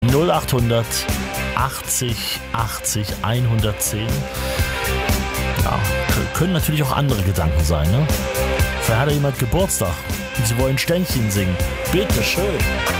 0800 80 80 110. Ja, können natürlich auch andere Gedanken sein, ne? Vielleicht hat ja jemand Geburtstag und sie wollen Ständchen singen. Bitte schön.